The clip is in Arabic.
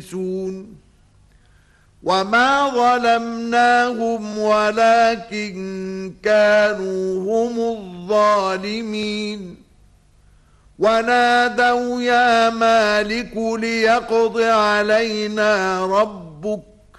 وما ظلمناهم ولكن كانوا هم الظالمين ونادوا يا مالك ليقض علينا ربك